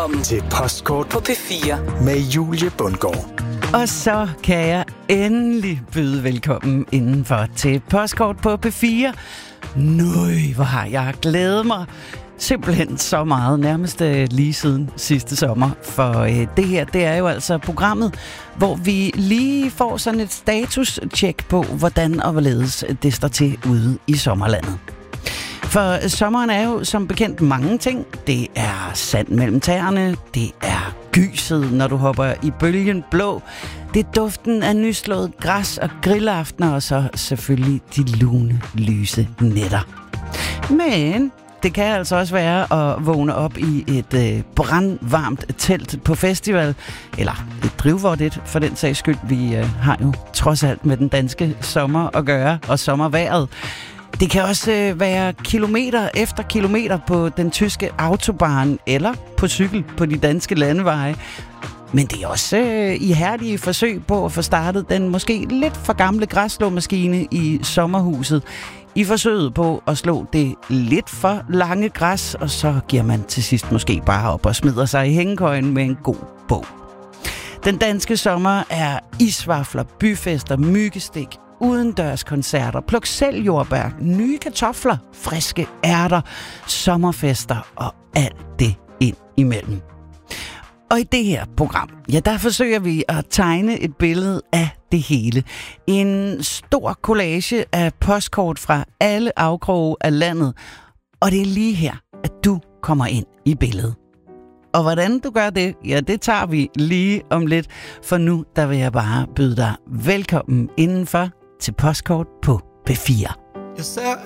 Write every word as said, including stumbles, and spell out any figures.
Velkommen til Postkort på P fire med Julie Bundgaard. Og så kan jeg endelig byde velkommen indenfor til Postkort på P fire. Nøj, hvor har jeg glædet mig simpelthen så meget, nærmest øh, lige siden sidste sommer. For øh, det her, det er jo altså programmet, hvor vi lige får sådan et status-check på, hvordan og hvorledes det står til ude i sommerlandet. For sommeren er jo som bekendt mange ting. Det er sand mellem tæerne, det er gyset, når du hopper i bølgen blå, det er duften af nyslået græs og grillaftener, og så selvfølgelig de lune, lyse nætter. Men det kan altså også være at vågne op i et øh, brandvarmt telt på festival, eller et drivvådt for den sags skyld. Vi øh, har jo trods alt med den danske sommer at gøre, og sommervejret. Det kan også øh, være kilometer efter kilometer på den tyske autobahn, eller på cykel på de danske landeveje. Men det er også øh, ihærdige forsøg på at få startet den måske lidt for gamle græsslåmaskine i sommerhuset. I forsøget på at slå det lidt for lange græs, og så giver man til sidst måske bare op og smider sig i hængekøjen med en god bog. Den danske sommer er isvafler, byfester, myggestik, udendørskoncerter, pluk selv jordbær, nye kartofler, friske ærter, sommerfester og alt det ind imellem. Og i det her program, ja, der forsøger vi at tegne et billede af det hele. En stor collage af postkort fra alle afkroge af landet. Og det er lige her, at du kommer ind i billedet. Og hvordan du gør det, ja, det tager vi lige om lidt. For nu, der vil jeg bare byde dig velkommen indenfor til Postkort på P fire. Jeg ser